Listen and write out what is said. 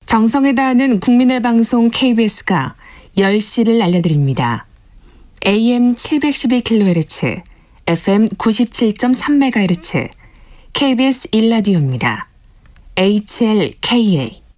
정성을 다하는 국민의 방송 KBS가 10시를 알려드립니다. AM 712kHz, FM 97.3MHz, KBS 1라디오입니다. HLKA